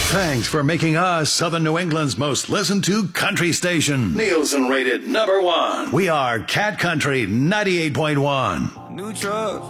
Thanks for making us Southern New England's most listened to country station. Nielsen rated #1. We are Cat Country 98.1. New truck.